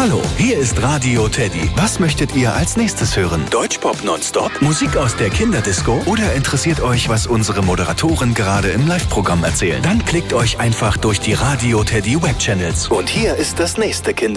Hallo, hier ist Radio Teddy. Was möchtet ihr als nächstes hören? Deutschpop nonstop? Musik aus der Kinderdisco? Oder interessiert euch, was unsere Moderatoren gerade im Live-Programm erzählen? Dann klickt euch einfach durch die Radio Teddy Webchannels. Und hier ist das nächste